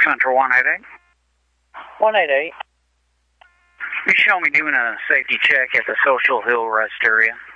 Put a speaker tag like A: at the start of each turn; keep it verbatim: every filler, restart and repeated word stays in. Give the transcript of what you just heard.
A: Central one eight eight.
B: one eight eight.
A: You show me doing a safety check at the Social Hill Rest area.